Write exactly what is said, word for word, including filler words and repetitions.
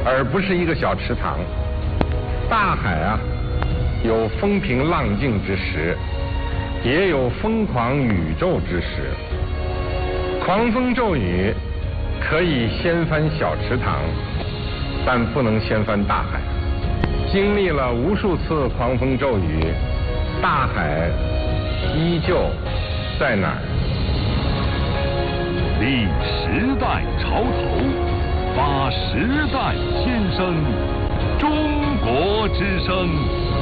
而不是一个小池塘。大海啊，有风平浪静之时，也有疯狂宇宙之时。狂风骤雨可以掀翻小池塘，但不能掀翻大海。经历了无数次狂风骤雨，大海依旧在哪儿？ 立时代潮头，发时代先声，中国之声。